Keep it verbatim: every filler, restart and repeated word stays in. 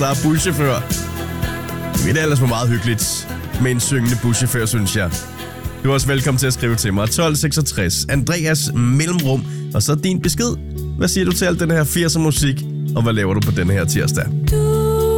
der er buschauffør. Det er ellers meget hyggeligt med en syngende buschauffør, synes jeg. Du er også velkommen til at skrive til mig. tolv seksogtres, Andreas Mellemrum. Og så din besked. Hvad siger du til alt den her firser musik? Og hvad laver du på den her tirsdag?